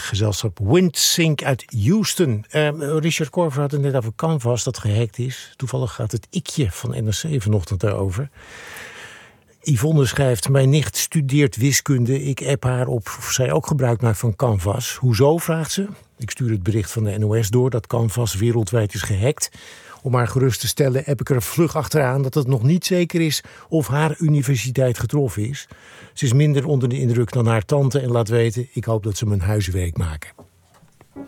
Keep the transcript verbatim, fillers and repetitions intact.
gezelschap Windsync uit Houston. Uh, Richard Korver had het net over Canvas dat gehackt is. Toevallig gaat het ikje van N R C vanochtend daarover. Yvonne schrijft, mijn nicht studeert wiskunde. Ik app haar op of zij ook gebruik maakt van Canvas. Hoezo, vraagt ze. Ik stuur het bericht van de N O S door dat Canvas wereldwijd is gehackt. Om haar gerust te stellen heb ik er vlug achteraan dat het nog niet zeker is of haar universiteit getroffen is. Ze is minder onder de indruk dan haar tante en laat weten, ik hoop dat ze mijn huiswerk maken.